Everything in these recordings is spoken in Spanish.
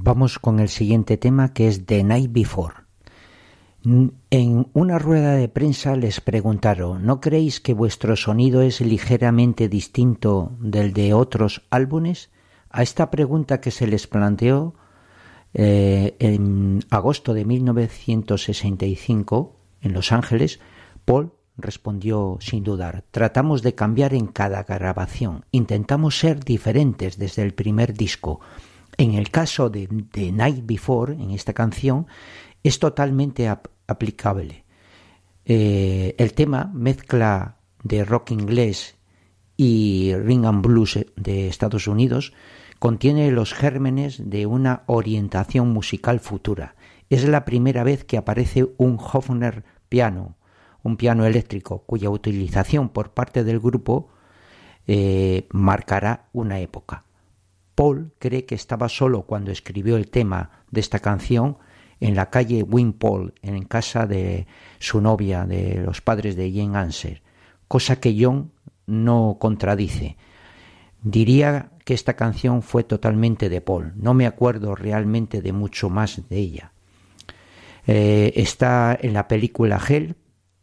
Vamos con el siguiente tema, que es The Night Before. En una rueda de prensa les preguntaron: ¿no creéis que vuestro sonido es ligeramente distinto del de otros álbumes? A esta pregunta, que se les planteó en agosto de 1965 en Los Ángeles, Paul respondió sin dudar: tratamos de cambiar en cada grabación, intentamos ser diferentes desde el primer disco. En el caso de The Night Before, en esta canción, es totalmente aplicable. El tema, mezcla de rock inglés y rhythm and blues de Estados Unidos, contiene los gérmenes de una orientación musical futura. Es la primera vez que aparece un Hofner piano, un piano eléctrico, cuya utilización por parte del grupo marcará una época. Paul cree que estaba solo cuando escribió el tema de esta canción en la calle Wimpole, en casa de su novia, de los padres de Jane Anser, cosa que John no contradice. Diría que esta canción fue totalmente de Paul. No me acuerdo realmente de mucho más de ella. Está en la película Hell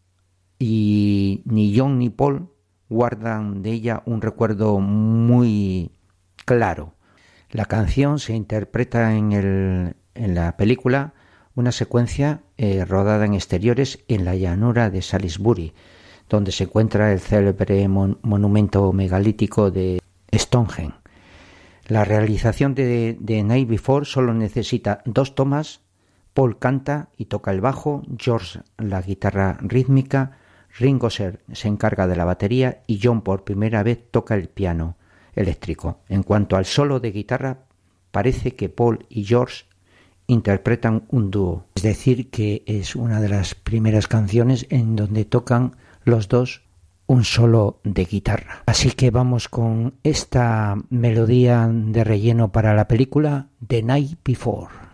y ni John ni Paul guardan de ella un recuerdo muy claro. La canción se interpreta en la película una secuencia rodada en exteriores en la llanura de Salisbury, donde se encuentra el célebre monumento megalítico de Stonehenge. La realización de Night Before solo necesita 2 tomas. Paul canta y toca el bajo, George la guitarra rítmica, Ringo se encarga de la batería y John por primera vez toca el piano eléctrico. En cuanto al solo de guitarra, parece que Paul y George interpretan un dúo, es decir, que es una de las primeras canciones en donde tocan los dos un solo de guitarra. Así que vamos con esta melodía de relleno para la película The Night Before.